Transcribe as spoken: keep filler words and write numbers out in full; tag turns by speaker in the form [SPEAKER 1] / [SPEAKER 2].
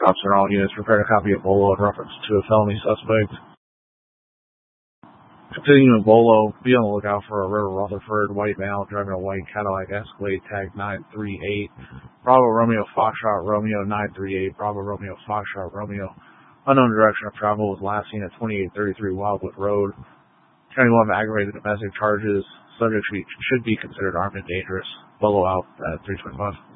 [SPEAKER 1] Cops and all units prepare to copy a bolo in reference to a felony suspect. Continuing with Bolo, be on the lookout for a River Rutherford white male driving a white Cadillac Escalade tag nine three eight. Bravo Romeo Foxtrot Romeo nine three eight. Bravo Romeo Foxtrot Romeo. Unknown direction of travel was last seen at twenty-eight thirty-three Wildwood Road. County will have aggravated domestic charges. Subject should be, should be considered armed and dangerous. Bolo out at three twenty-five.